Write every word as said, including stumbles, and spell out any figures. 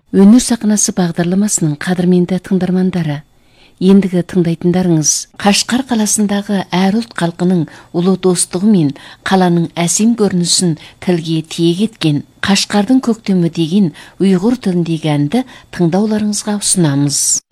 Өнер сахнасы бағдарламасының қадірменді тыңдармандары, ендігі тыңдайтындарыңыз Қашқар қаласындағы әр ұлт халқының ұлы достығы мен қаланың әсем көрінісін тілге тиек еткен Қашқардың көктемі деген ұйғыр тіліндегі әнді тыңдауларыңызға ұсынамыз.